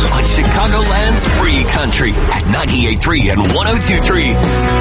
on Chicagoland's free country at 98.3 and 102.3.